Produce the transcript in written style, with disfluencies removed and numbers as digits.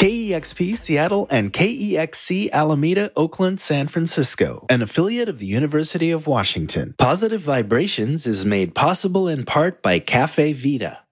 KEXP Seattle and KEXC Alameda, Oakland, San Francisco, an affiliate of the University of Washington. Positive Vibrations is made possible in part by Cafe Vita.